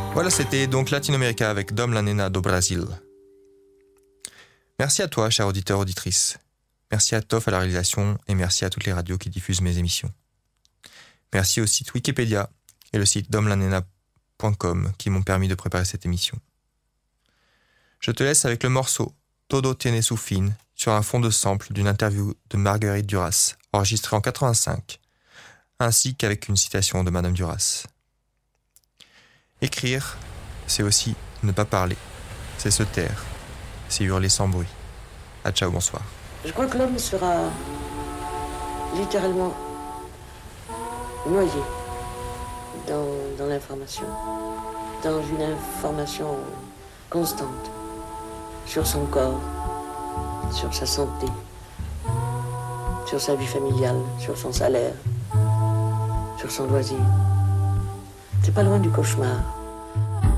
Voilà, c'était donc Latinoamérica avec Dom la Nena do Brasil. Merci à toi, cher auditeur, auditrice. Merci à Toff à la réalisation et merci à toutes les radios qui diffusent mes émissions. Merci au site Wikipédia et le site domlanena.com qui m'ont permis de préparer cette émission. Je te laisse avec le morceau Todo tiene su fin sur un fond de sample d'une interview de Marguerite Duras, enregistrée en 85, ainsi qu'avec une citation de Madame Duras. Écrire, c'est aussi ne pas parler, c'est se taire, c'est hurler sans bruit. Ah, ciao, bonsoir. Je crois que l'homme sera littéralement noyé dans l'information, dans une information constante sur son corps, sur sa santé, sur sa vie familiale, sur son salaire, sur son loisir. C'est pas loin du cauchemar.